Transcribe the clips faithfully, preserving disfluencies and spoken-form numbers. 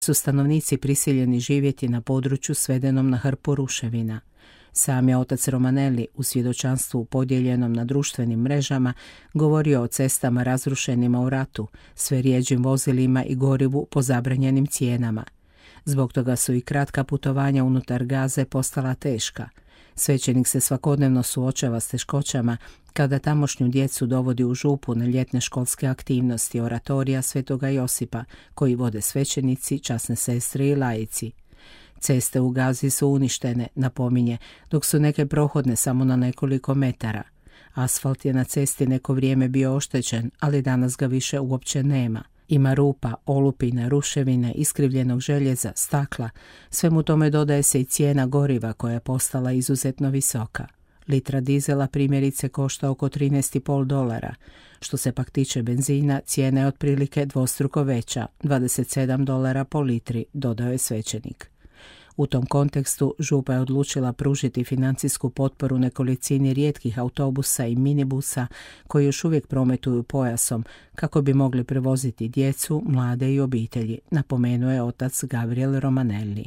su stanovnici prisiljeni živjeti na području svedenom na hrpu ruševina. Sam je otac Romanelli u svjedočanstvu podijeljenom na društvenim mrežama govorio o cestama razrušenima u ratu, sve rjeđim vozilima i gorivu po zabranjenim cijenama. Zbog toga su i kratka putovanja unutar Gaze postala teška. Svećenik se svakodnevno suočava s teškoćama kada tamošnju djecu dovodi u župu na ljetne školske aktivnosti oratorija Svetoga Josipa, koji vode svećenici, časne sestre i laici. Ceste u Gazi su uništene, napominje, dok su neke prohodne samo na nekoliko metara. Asfalt je na cesti neko vrijeme bio oštećen, ali danas ga više uopće nema. Ima rupa, olupine, ruševine, iskrivljenog željeza, stakla. Svemu tome dodaje se i cijena goriva koja je postala izuzetno visoka. Litra dizela primjerice košta oko trinaest zarez pet dolara. Što se pak tiče benzina, cijena je otprilike dvostruko veća, dvadeset sedam dolara po litri, dodao je svećenik. U tom kontekstu župa je odlučila pružiti financijsku potporu nekolicini rijetkih autobusa i minibusa koji još uvijek prometuju pojasom kako bi mogli prevoziti djecu, mlade i obitelji, napomenuo je otac Gabriel Romanelli.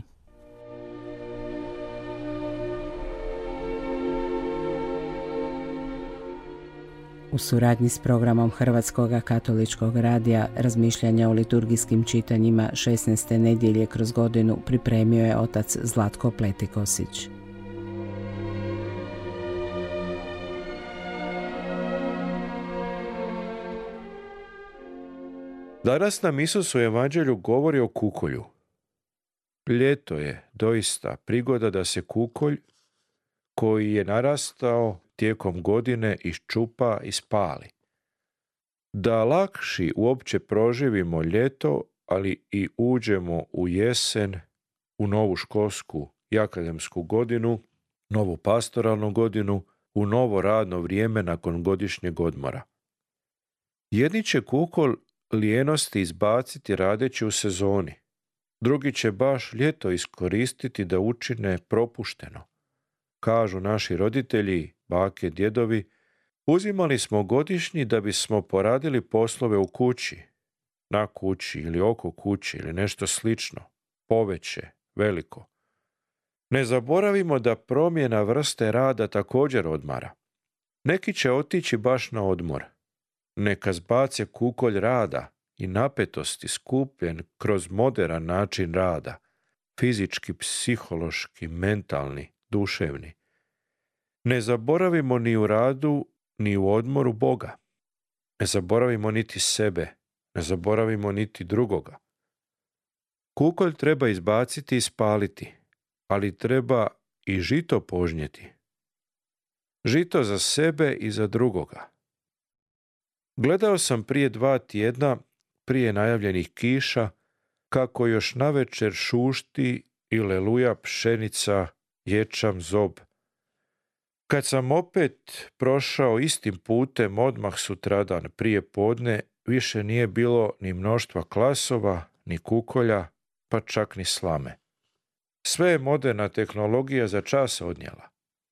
U suradnji s programom Hrvatskog katoličkog radija razmišljanja o liturgijskim čitanjima šesnaeste nedjelje kroz godinu pripremio je otac Zlatko Pletikosić. Danas nam Isus u Evanđelju govori o kukolju. Ljeto je doista prigoda da se kukolj koji je narastao tijekom godine iščupa i spali. Da lakši uopće proživimo ljeto, ali i uđemo u jesen, u novu školsku i akademsku godinu, novu pastoralnu godinu, u novo radno vrijeme nakon godišnjeg odmora. Jedni će kukolj lijenosti izbaciti radeći u sezoni, drugi će baš ljeto iskoristiti da učine propušteno. Kažu naši roditelji, bake, djedovi, uzimali smo godišnji da bismo poradili poslove u kući, na kući ili oko kući ili nešto slično, poveće, veliko. Ne zaboravimo da promjena vrste rada također odmara. Neki će otići baš na odmor. Neka zbace kukolj rada i napetosti skupljen kroz moderan način rada, fizički, psihološki, mentalni, duševni. Ne zaboravimo ni u radu, ni u odmoru Boga. Ne zaboravimo niti sebe, ne zaboravimo niti drugoga. Kukolj treba izbaciti i spaliti, ali treba i žito požnjeti. Žito za sebe i za drugoga. Gledao sam prije dva tjedna, prije najavljenih kiša, kako još navečer šušti i leluja pšenica, ječam, zob. Kad sam opet prošao istim putem odmah sutradan prije podne, više nije bilo ni mnoštva klasova, ni kukolja, pa čak ni slame. Sve je moderna tehnologija za čas odnijela.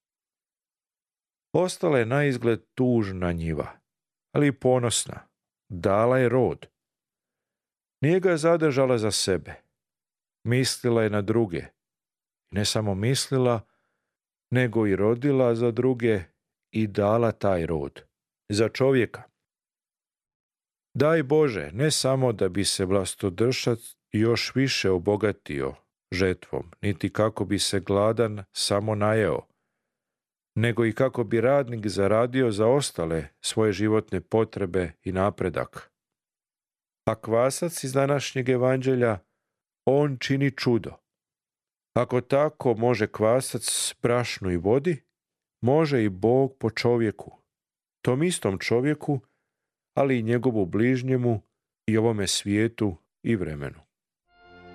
Ostala je naizgled tužna njiva, ali i ponosna. Dala je rod. Nije ga zadržala za sebe. Mislila je na druge. Ne samo mislila, nego i rodila za druge i dala taj rod. Za čovjeka. Daj Bože, ne samo da bi se vlastodržac još više obogatio žetvom, niti kako bi se gladan samo najeo, nego i kako bi radnik zaradio za ostale svoje životne potrebe i napredak. A kvasac iz današnjeg evanđelja, on čini čudo. Ako tako može kvasac brašnu i vodi, može i Bog po čovjeku, tom istom čovjeku, ali i njegovu bližnjemu i ovome svijetu i vremenu.